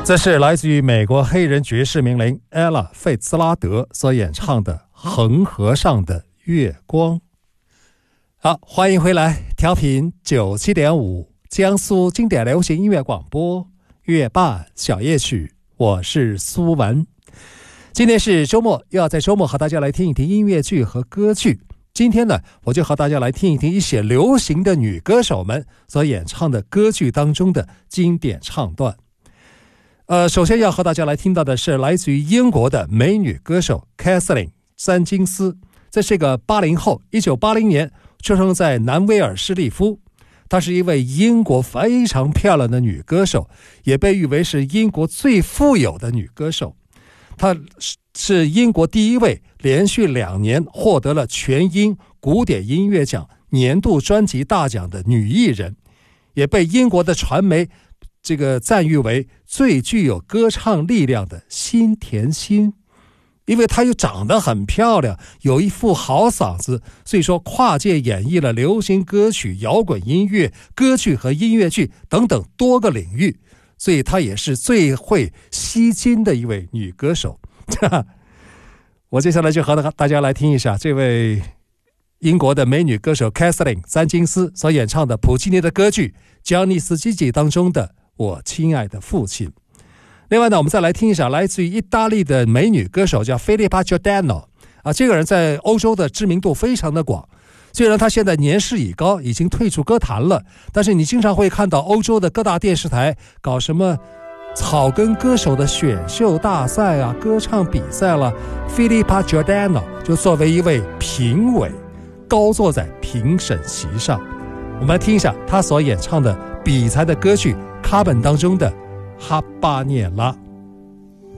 这是来自于美国黑人爵士名伶 Ella 费兹拉德所演唱的《恒河上的月光》。好，欢迎回来，调频97.5江苏经典流行音乐广播月半小夜曲，我是苏文。今天是周末，又要在周末和大家来听一听音乐剧和歌剧。今天呢，我就和大家来听一听一些流行的女歌手们所演唱的歌剧当中的经典唱段。首先要和大家来听到的是来自于英国的美女歌手 Kathleen 詹金斯。这是个80后，1980年出生在南威尔士利夫。她是一位英国非常漂亮的女歌手，也被誉为是英国最富有的女歌手。她是英国第一位连续2年获得了全英古典音乐奖年度专辑大奖的女艺人，也被英国的传媒赞誉为最具有歌唱力量的新甜心。因为她又长得很漂亮，有一副好嗓子，所以说跨界演绎了流行歌曲、摇滚音乐、歌剧和音乐剧等等多个领域，所以她也是最会吸睛的一位女歌手。我接下来就和大家来听一下这位英国的美女歌手 Kathleen 詹金斯所演唱的普契尼的歌剧《吉奥尼斯基》当中的我亲爱的父亲。另外呢，我们再来听一下来自于意大利的美女歌手叫 Filippa Giordano。这个人在欧洲的知名度非常的广，虽然他现在年事已高，已经退出歌坛了，但是你经常会看到欧洲的各大电视台搞什么草根歌手的选秀大赛啊、歌唱比赛了， Filippa Giordano 就作为一位评委高坐在评审席上。我们来听一下他所演唱的比才的歌剧《卡本》当中的哈巴涅拉。